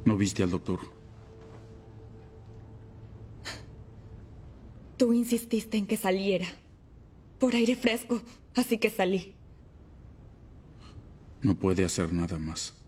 ¿No viste al doctor? Tú insististe en que saliera. Por aire fresco, así que salí. No puede hacer nada más.